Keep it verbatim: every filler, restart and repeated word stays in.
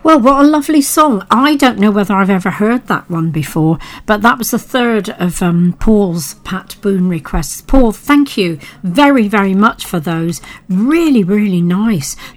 Well, what a lovely song. I don't know whether I've ever heard that one before, but that was the third of um, Paul's Pat Boone requests. Paul, thank you very, very much for those. Really, really nice.